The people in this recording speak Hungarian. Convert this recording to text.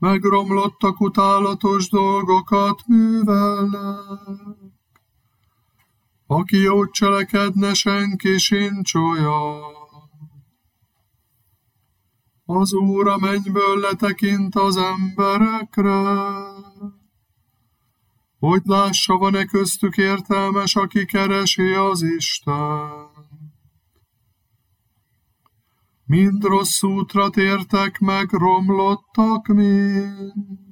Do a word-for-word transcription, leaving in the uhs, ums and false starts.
megromlottak, utálatos dolgokat művelnek. Aki jót cselekedne, senki sincs olyan. Az Úr a mennyből letekint az emberekre, hogy lássa, van-e köztük értelmes, aki keresi az Istent. Mind rossz útra tértek, meg romlottak mind.